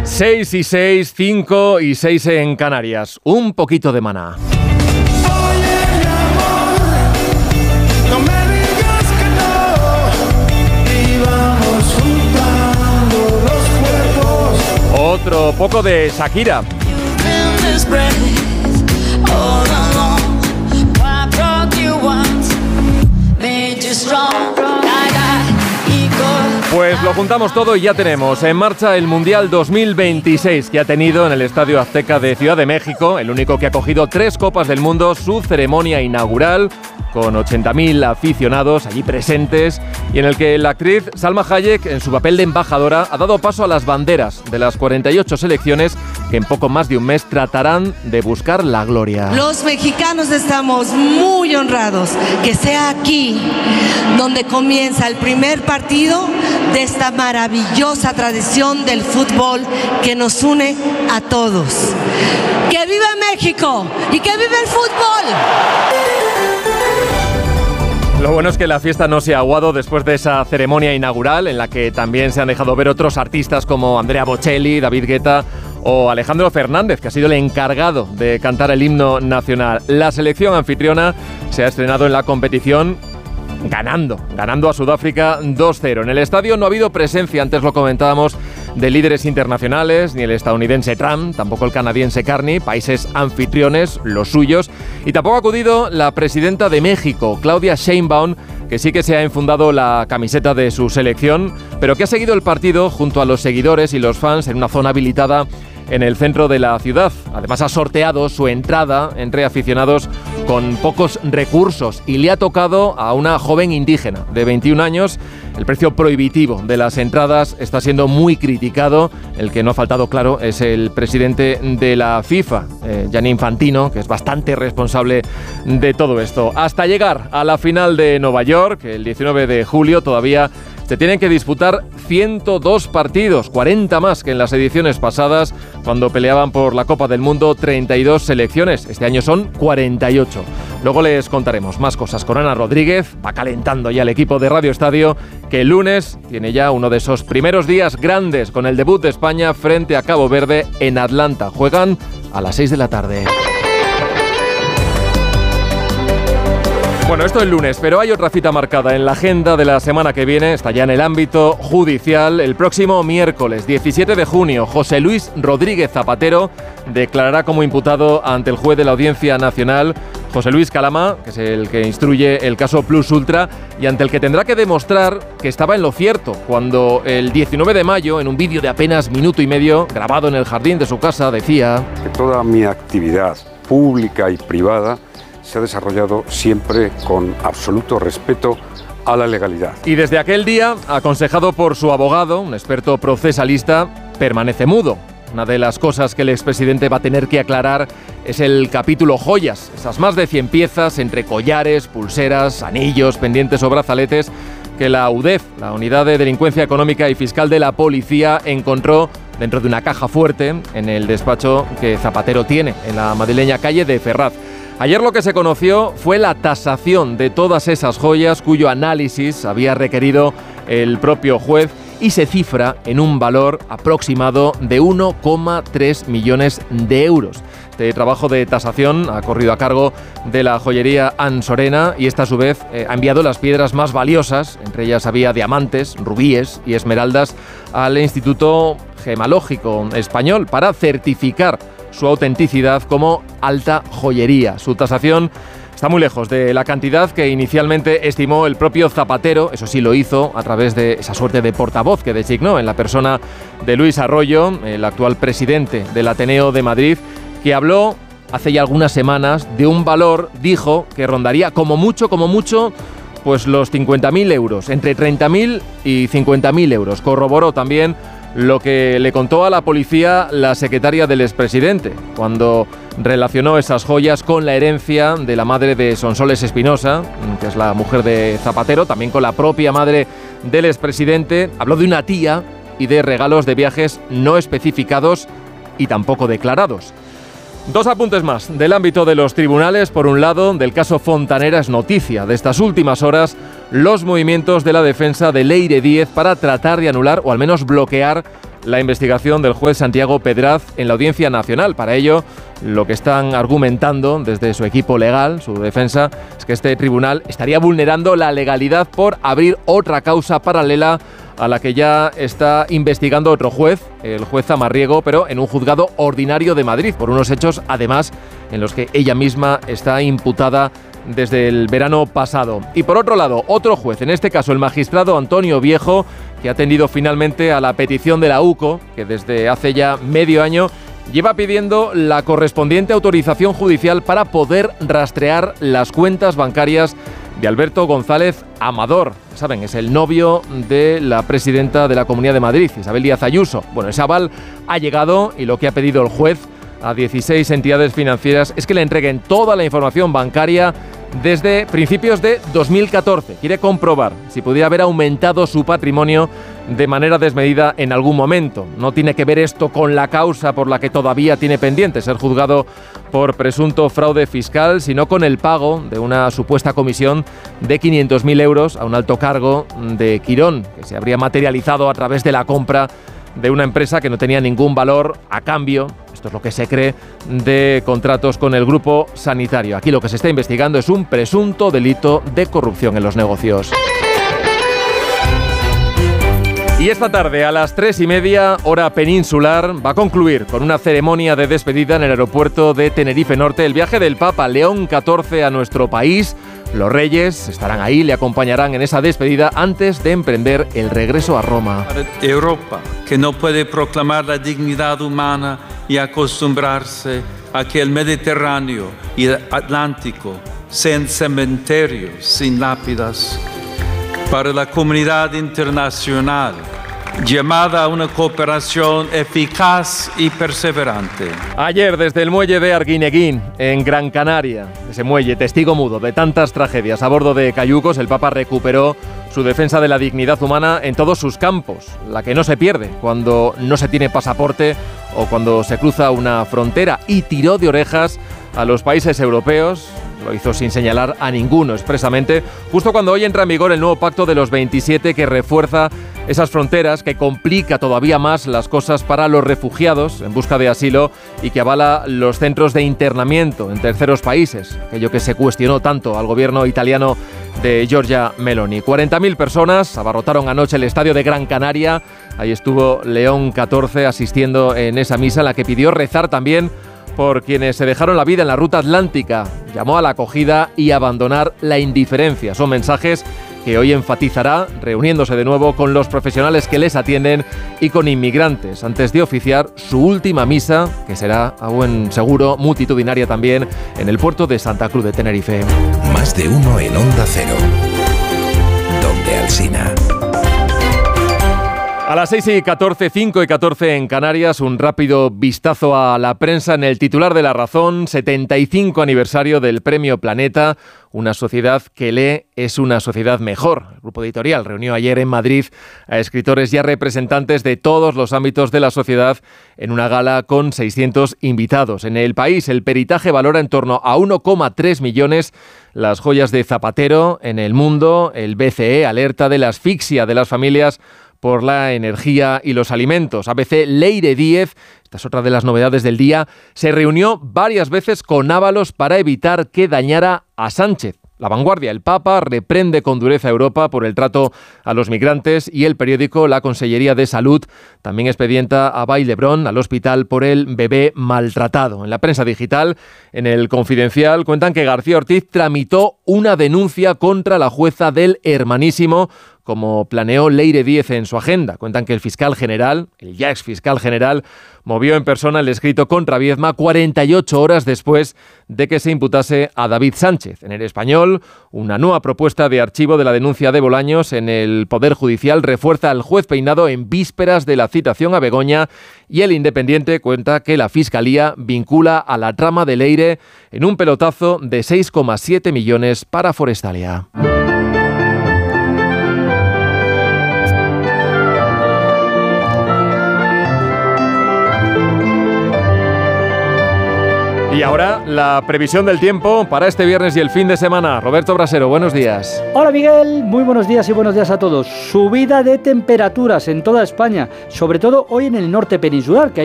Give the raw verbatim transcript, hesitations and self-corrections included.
seis y seis, cinco y seis en Canarias. Un poquito de Maná. Otro poco de Shakira. Pues lo juntamos todo y ya tenemos en marcha el Mundial dos mil veintiséis que ha tenido en el Estadio Azteca de Ciudad de México, el único que ha acogido tres Copas del Mundo, su ceremonia inaugural con ochenta mil aficionados allí presentes y en el que la actriz Salma Hayek, en su papel de embajadora, ha dado paso a las banderas de las cuarenta y ocho selecciones que en poco más de un mes tratarán de buscar la gloria. Los mexicanos estamos muy honrados que sea aquí donde comienza el primer partido de esta maravillosa tradición del fútbol que nos une a todos. ¡Que viva México y que viva el fútbol! Lo bueno es que la fiesta no se ha aguado después de esa ceremonia inaugural en la que también se han dejado ver otros artistas como Andrea Bocelli, David Guetta o Alejandro Fernández, que ha sido el encargado de cantar el himno nacional. La selección anfitriona se ha estrenado en la competición ganando, ganando a Sudáfrica dos cero. En el estadio no ha habido presencia, antes lo comentábamos, de líderes internacionales, ni el estadounidense Trump, tampoco el canadiense Carney, países anfitriones, los suyos, y tampoco ha acudido la presidenta de México, Claudia Sheinbaum, que sí que se ha enfundado la camiseta de su selección, pero que ha seguido el partido junto a los seguidores y los fans en una zona habilitada en el centro de la ciudad. Además ha sorteado su entrada entre aficionados con pocos recursos y le ha tocado a una joven indígena de veintiún años. El precio prohibitivo de las entradas está siendo muy criticado. El que no ha faltado, claro, es el presidente de la FIFA, eh, Gianni Infantino, que es bastante responsable de todo esto. Hasta llegar a la final de Nueva York, el diecinueve de julio, todavía se tienen que disputar ciento dos partidos, cuarenta más que en las ediciones pasadas, cuando peleaban por la Copa del Mundo treinta y dos selecciones. Este año son cuarenta y ocho. Luego les contaremos más cosas con Ana Rodríguez. Va calentando ya el equipo de Radio Estadio, que el lunes tiene ya uno de esos primeros días grandes con el debut de España frente a Cabo Verde en Atlanta. Juegan a las seis de la tarde. Bueno, esto el lunes, pero hay otra cita marcada en la agenda de la semana que viene, está ya en el ámbito judicial. El próximo miércoles diecisiete de junio, José Luis Rodríguez Zapatero declarará como imputado ante el juez de la Audiencia Nacional, José Luis Calama, que es el que instruye el caso Plus Ultra, y ante el que tendrá que demostrar que estaba en lo cierto cuando el diecinueve de mayo, en un vídeo de apenas minuto y medio, grabado en el jardín de su casa, decía: que toda mi actividad pública y privada se ha desarrollado siempre con absoluto respeto a la legalidad. Y desde aquel día, aconsejado por su abogado, un experto procesalista, permanece mudo. Una de las cosas que el expresidente va a tener que aclarar es el capítulo joyas, esas más de cien piezas entre collares, pulseras, anillos, pendientes o brazaletes que la U D E F, la Unidad de Delincuencia Económica y Fiscal de la Policía, encontró dentro de una caja fuerte en el despacho que Zapatero tiene en la madrileña calle de Ferraz. Ayer lo que se conoció fue la tasación de todas esas joyas cuyo análisis había requerido el propio juez y se cifra en un valor aproximado de uno coma tres millones de euros. Este trabajo de tasación ha corrido a cargo de la joyería Ansorena y esta a su vez eh, ha enviado las piedras más valiosas, entre ellas había diamantes, rubíes y esmeraldas, al Instituto Gemalógico Español para certificar su autenticidad como alta joyería. Su tasación está muy lejos de la cantidad que inicialmente estimó el propio Zapatero. Eso sí, lo hizo a través de esa suerte de portavoz que designó en la persona de Luis Arroyo, el actual presidente del Ateneo de Madrid, que habló hace ya algunas semanas de un valor, dijo, que rondaría como mucho, como mucho, pues los cincuenta mil euros, entre treinta mil y cincuenta mil euros. Corroboró también lo que le contó a la policía la secretaria del expresidente, cuando relacionó esas joyas con la herencia de la madre de Sonsoles Espinosa, que es la mujer de Zapatero, también con la propia madre del expresidente. Habló de una tía y de regalos de viajes no especificados y tampoco declarados. Dos apuntes más del ámbito de los tribunales. Por un lado, del caso Fontanera es noticia de estas últimas horas los movimientos de la defensa de Leire Díez para tratar de anular o al menos bloquear la investigación del juez Santiago Pedraz en la Audiencia Nacional. Para ello, lo que están argumentando desde su equipo legal, su defensa, es que este tribunal estaría vulnerando la legalidad por abrir otra causa paralela a la que ya está investigando otro juez, el juez Zamarriego, pero en un juzgado ordinario de Madrid, por unos hechos, además, en los que ella misma está imputada desde el verano pasado. Y por otro lado, otro juez, en este caso el magistrado Antonio Viejo, que ha atendido finalmente a la petición de la U C O, que desde hace ya medio año lleva pidiendo la correspondiente autorización judicial para poder rastrear las cuentas bancarias de Alberto González Amador. Saben, es el novio de la presidenta de la Comunidad de Madrid, Isabel Díaz Ayuso. Bueno, ese aval ha llegado y lo que ha pedido el juez a dieciséis entidades financieras es que le entreguen toda la información bancaria desde principios de dos mil catorce. Quiere comprobar si pudiera haber aumentado su patrimonio de manera desmedida en algún momento. No tiene que ver esto con la causa por la que todavía tiene pendiente ser juzgado por presunto fraude fiscal, sino con el pago de una supuesta comisión de quinientos mil euros a un alto cargo de Quirón, que se habría materializado a través de la compra de una empresa que no tenía ningún valor a cambio, esto es lo que se cree, de contratos con el grupo sanitario. Aquí lo que se está investigando es un presunto delito de corrupción en los negocios. Y esta tarde, a las tres y media, hora peninsular, va a concluir con una ceremonia de despedida en el aeropuerto de Tenerife Norte el viaje del Papa León catorce a nuestro país. Los reyes estarán ahí, le acompañarán en esa despedida antes de emprender el regreso a Roma. Europa, que no puede proclamar la dignidad humana y acostumbrarse a que el Mediterráneo y el Atlántico sean cementerios sin lápidas. Para la comunidad internacional, llamada a una cooperación eficaz y perseverante. Ayer, desde el muelle de Arguineguín, en Gran Canaria, ese muelle testigo mudo de tantas tragedias a bordo de cayucos, el Papa recuperó su defensa de la dignidad humana en todos sus campos, la que no se pierde cuando no se tiene pasaporte o cuando se cruza una frontera, y tiró de orejas a los países europeos. Lo hizo sin señalar a ninguno expresamente, justo cuando hoy entra en vigor el nuevo pacto de los veintisiete que refuerza esas fronteras, que complica todavía más las cosas para los refugiados en busca de asilo y que avala los centros de internamiento en terceros países, aquello que se cuestionó tanto al gobierno italiano de Giorgia Meloni. cuarenta mil personas abarrotaron anoche el estadio de Gran Canaria. Ahí estuvo León catorce asistiendo en esa misa en la que pidió rezar también por quienes se dejaron la vida en la ruta atlántica. Llamó a la acogida y abandonar la indiferencia. Son mensajes que hoy enfatizará reuniéndose de nuevo con los profesionales que les atienden y con inmigrantes antes de oficiar su última misa, que será a buen seguro multitudinaria también en el puerto de Santa Cruz de Tenerife. Más de uno en Onda Cero. Donde Alsina. A las seis y catorce, cinco y catorce en Canarias, un rápido vistazo a la prensa en el titular de La Razón, setenta y cinco aniversario del Premio Planeta. Una sociedad que lee es una sociedad mejor. El grupo editorial reunió ayer en Madrid a escritores y a representantes de todos los ámbitos de la sociedad en una gala con seiscientos invitados. En el país, el peritaje valora en torno a uno coma tres millones las joyas de Zapatero. En el mundo, el B C E alerta de la asfixia de las familias por la energía y los alimentos. A B C Leire Díez, esta es otra de las novedades del día, se reunió varias veces con Ábalos para evitar que dañara a Sánchez. La Vanguardia, el Papa reprende con dureza a Europa por el trato a los migrantes, y el periódico La Consellería de Salud también expedienta a Vall-d'Hebron al hospital por el bebé maltratado. En la prensa digital, en El Confidencial, cuentan que García Ortiz tramitó una denuncia contra la jueza del Hermanísimo, como planeó Leire Díez en su agenda. Cuentan que el fiscal general, el ya ex fiscal general, movió en persona el escrito contra Viedma cuarenta y ocho horas después de que se imputase a David Sánchez. En El Español, una nueva propuesta de archivo de la denuncia de Bolaños en el Poder Judicial refuerza al juez Peinado en vísperas de la citación a Begoña, y El Independiente cuenta que la Fiscalía vincula a la trama de Leire en un pelotazo de seis coma siete millones para Forestalia. Y ahora la previsión del tiempo para este viernes y el fin de semana. Roberto Brasero, buenos días. Hola Miguel, muy buenos días y buenos días a todos. Subida de temperaturas en toda España, sobre todo hoy en el norte peninsular, que hay